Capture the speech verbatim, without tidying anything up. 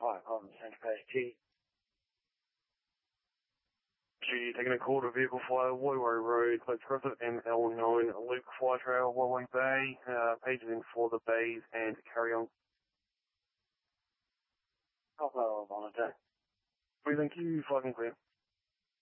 Hi, I'm Central Coast G. G, taking a call to vehicle flyer, Wayway Road, let's cross it M L nine, Luke Fly Trail, Wayway Bay, uh, pages in for the bays and carry on. Half hour on a day. We thank you, flag and clear.